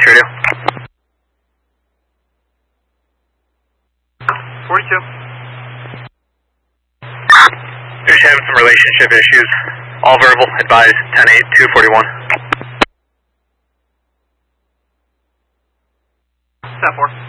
radio. 42. Just having some relationship issues. All verbal, advise 10-8, 241. 10-4.